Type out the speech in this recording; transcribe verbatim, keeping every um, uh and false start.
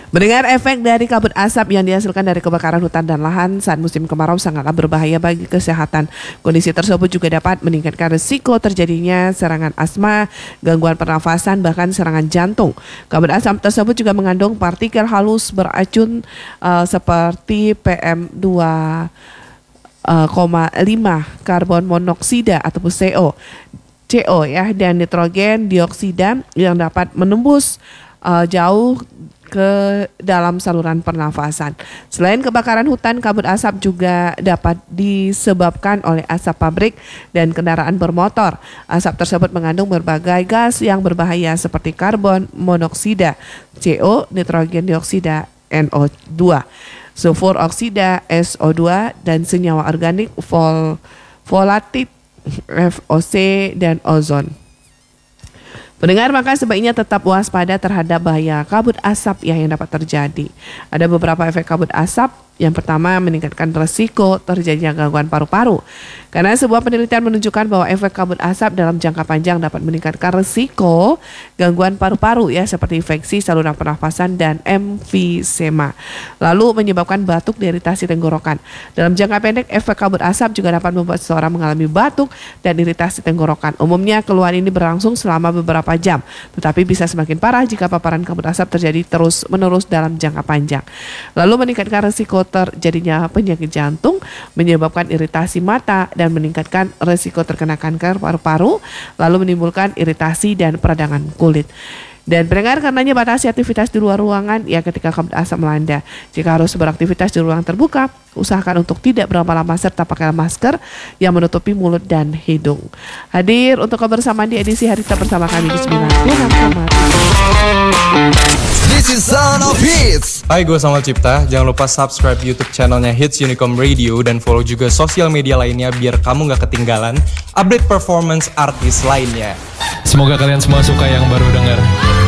Mendengar efek dari kabut asap yang dihasilkan dari kebakaran hutan dan lahan saat musim kemarau sangatlah berbahaya bagi kesehatan. Kondisi tersebut juga dapat meningkatkan risiko terjadinya serangan asma, gangguan pernafasan, bahkan serangan jantung. Kabut asap tersebut juga mengandung partikel halus beracun uh, seperti P M dua koma lima, karbon monoksida atau C O, C O ya, dan nitrogen dioksida yang dapat menembus uh, jauh ke dalam saluran pernafasan. Selain kebakaran hutan, kabut asap juga dapat disebabkan oleh asap pabrik dan kendaraan bermotor. Asap tersebut mengandung berbagai gas yang berbahaya seperti karbon monoksida, C O, nitrogen dioksida, N O dua, sulfur oksida, S O dua, dan senyawa organik vol volatil, F O C, dan ozon. Pendengar, maka sebaiknya tetap waspada terhadap bahaya kabut asap yang dapat terjadi. Ada beberapa efek kabut asap. Yang pertama, meningkatkan resiko terjadinya gangguan paru-paru. Karena sebuah penelitian menunjukkan bahwa efek kabut asap dalam jangka panjang dapat meningkatkan resiko gangguan paru-paru ya, seperti infeksi saluran pernafasan dan emfisema. Lalu menyebabkan batuk dan iritasi tenggorokan. Dalam jangka pendek, efek kabut asap juga dapat membuat seseorang mengalami batuk dan iritasi tenggorokan. Umumnya keluhan ini berlangsung selama beberapa jam, tetapi bisa semakin parah jika paparan kabut asap terjadi terus-menerus dalam jangka panjang. Lalu meningkatkan resiko terjadinya penyakit jantung, menyebabkan iritasi mata, dan meningkatkan resiko terkena kanker paru-paru, lalu menimbulkan iritasi dan peradangan kulit. Dan pendengar, karenanya batasi aktivitas di luar ruangan ya ketika kabut asap melanda. Jika harus beraktivitas di ruang terbuka, usahakan untuk tidak berlama-lama serta pakai masker yang menutupi mulut dan hidung. Hadir untuk kebersamaan di edisi Harita bersama kami di sembilan puluh enam koma tujuh. This is Sound of Hits. Hai, gue Samuel Cipta. Jangan lupa subscribe YouTube channelnya Hits Unicom Radio dan follow juga sosial media lainnya biar kamu gak ketinggalan update performance artis lainnya. Semoga kalian semua suka yang baru dengar.